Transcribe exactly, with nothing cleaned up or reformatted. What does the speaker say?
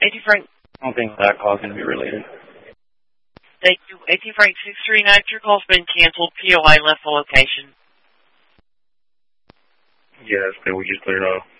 A T Frank. I don't think that call is going to be related. Thank you. A T Frank six three nine, your call's been canceled. P O I left the location. Yes, but we just cleared off.